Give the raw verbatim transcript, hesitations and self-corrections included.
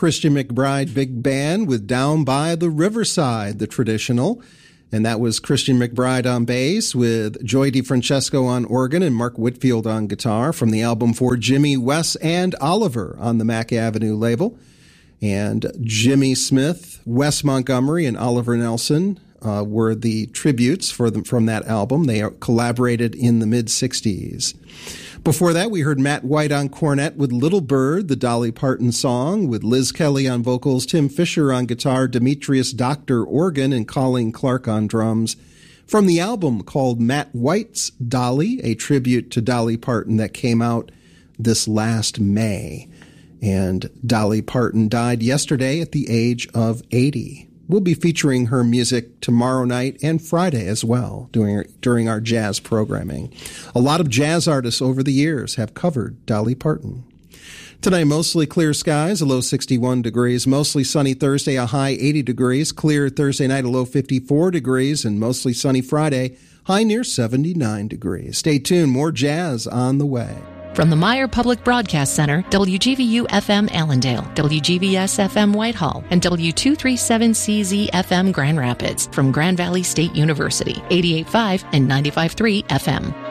Christian McBride Big Band with Down by the Riverside, the traditional. And that was Christian McBride on bass with Joy DeFrancesco on organ and Mark Whitfield on guitar from the album For Jimmy, Wes, and Oliver on the Mack Avenue label. And Jimmy Smith, Wes Montgomery, and Oliver Nelson uh, were the tributes for them from that album. They collaborated in the mid-sixties. Before that, we heard Matt White on cornet with Little Bird, the Dolly Parton song, with Liz Kelly on vocals, Tim Fisher on guitar, Demetrius Doctor organ, and Colleen Clark on drums. From the album called Matt White's Dolly, a tribute to Dolly Parton that came out this last May. And Dolly Parton died yesterday at the age of eighty. We'll be featuring her music tomorrow night and Friday as well during, during our jazz programming. A lot of jazz artists over the years have covered Dolly Parton. Tonight, mostly clear skies, a low sixty-one degrees. Mostly sunny Thursday, a high eighty degrees. Clear Thursday night, a low fifty-four degrees. And mostly sunny Friday, high near seventy-nine degrees. Stay tuned, more jazz on the way. From the Meyer Public Broadcast Center, W G V U F M Allendale, W G V S F M Whitehall, and W two thirty-seven C Z F M Grand Rapids from Grand Valley State University, eighty-eight point five and ninety-five point three F M.